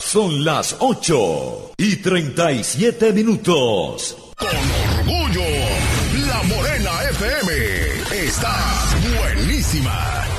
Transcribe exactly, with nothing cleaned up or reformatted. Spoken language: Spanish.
Son las ocho y treinta y siete minutos. Con orgullo, La Morena F M está buenísima.